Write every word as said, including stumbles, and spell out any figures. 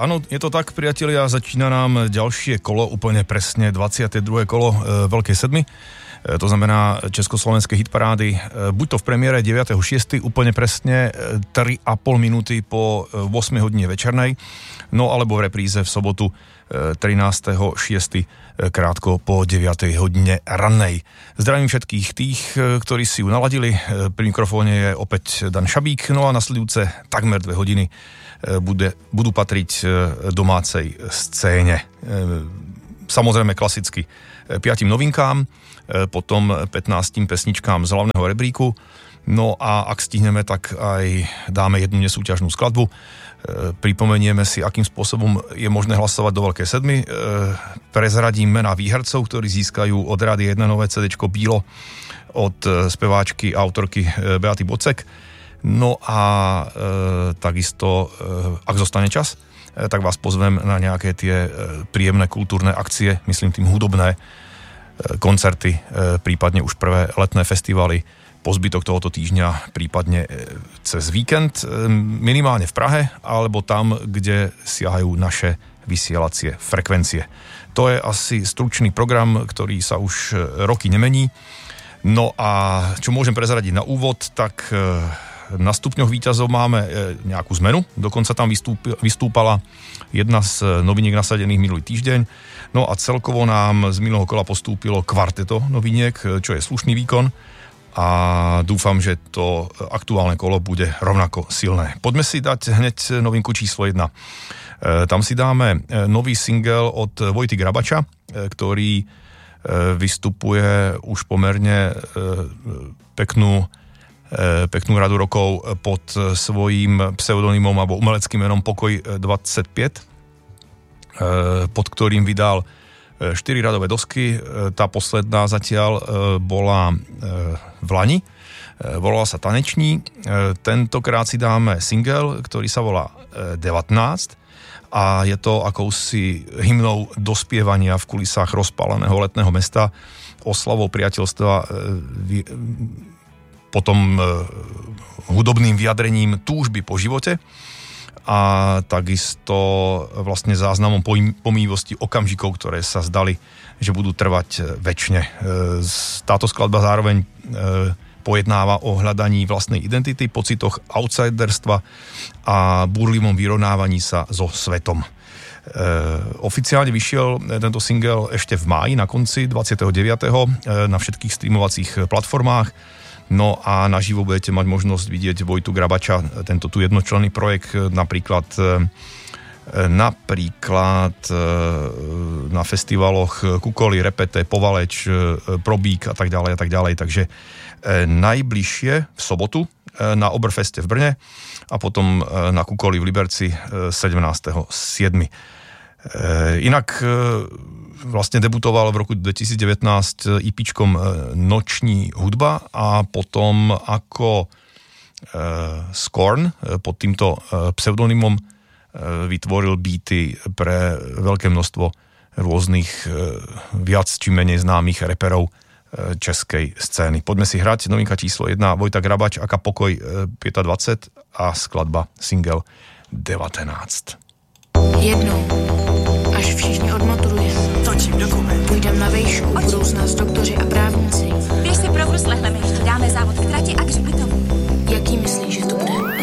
Áno, je to tak, priatelia, začína nám ďalšie kolo, úplne presne dvadsiate druhé kolo e, Veľkej sedmi. E, to znamená československé hitparády. E, buď to v premiére deviateho šiesteho úplne presne e, tri a pol minúty po e, ôsmej hodine večernej, no alebo v repríze v sobotu e, trinásteho šiesteho e, krátko po deviatej hodine rannej. Zdravím všetkých tých, e, ktorí si ju naladili. E, pri mikrofóne je opäť Dan Šabík, no a nasledujúce takmer dve hodiny Bude, budú patriť domácej scéne. Samozrejme klasicky piatim novinkám, potom pätnástim pesničkám z hlavného rebríku, no a ak stihneme, tak aj dáme jednu nesúťažnú skladbu. Pripomenieme si, akým spôsobom je možné hlasovať do Veľkej sedmi. Prezradím mená výhercov, ktorí získajú od Rádia jedna nové cédéčko Bílo od speváčky a autorky Beaty Bocek. No a e, takisto, e, ak zostane čas, e, tak vás pozvem na nejaké tie e, príjemné kultúrne akcie, myslím tým hudobné e, koncerty, e, prípadne už prvé letné festivaly po zbytok tohoto týždňa, prípadne e, cez víkend, e, minimálne v Prahe, alebo tam, kde siahajú naše vysielacie frekvencie. To je asi stručný program, ktorý sa už roky nemení. No a čo môžem prezradiť na úvod, tak e, na stupňoch víťazov máme nejakú zmenu, dokonca tam vystúp, vystúpala jedna z noviniek nasadených minulý týždeň, no a celkovo nám z minulého kola postúpilo kvarteto noviniek, čo je slušný výkon a dúfam, že to aktuálne kolo bude rovnako silné. Poďme si dať hneď novinku číslo jedna. Tam si dáme nový single od Vojty Grabača, ktorý vystupuje už pomerne peknú peknú radu rokov pod svojím pseudonymom alebo umeleckým menom Pokoj dvadsaťpäť, pod ktorým vydal štyri radové dosky. Tá posledná zatiaľ bola v lani, volala sa Taneční. Tentokrát si dáme single, ktorý sa volá devätnásť a je to akousi hymnou dospievania v kulisách rozpáleného letného mesta, oslavou priateľstva, potom hudobným vyjadrením túžby po živote a takisto vlastne záznamom pomývosti okamžikov, ktoré sa zdali, že budú trvať večne. Táto skladba zároveň pojednáva o hľadaní vlastnej identity, pocitoch outsiderstva a búrlivom vyrovnávaní sa so svetom. Oficiálne vyšiel tento single ešte v máji, na konci dvadsiateho deviateho na všetkých streamovacích platformách. No a naživo budete mať možnosť vidieť Vojtu Grabača, tento tu jednočlenný projekt, napríklad napríklad na festivaloch Kukoli, Repete, Povaleč, Probík a tak ďalej a tak ďalej. Takže najbližšie v sobotu na Oberfeste v Brne a potom na Kukoli v Liberci sedemnásteho siedmeho Inak vlastne debutoval v roku dvetisícdevätnásť IPčkom Noční hudba a potom ako Scorn pod týmto pseudonymom vytvoril beaty pre veľké množstvo rôznych viac či menej známych reperov českej scény. Poďme si hrať novinka číslo jedna, Vojta Grabač, Aka Pokoj dvadsaťpäť a skladba single devätnásť. Jednou, až všichni odmaturujeme, točím dokument, půjdem na vejšku, budou z nás doktoři a právníci. Běž si pro vrus, lehleme ještě, dáme závod v trati a k hřbitovu. Jaký myslíš, že to bude?